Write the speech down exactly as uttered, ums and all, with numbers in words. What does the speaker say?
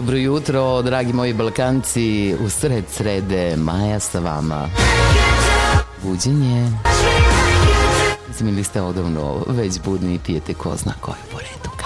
Dobro jutro, dragi moji Balkanci, u sred srede, Maja sa vama. Buđenje. Mislim, ili ste odavno već budni i pijete ko zna koju po redu.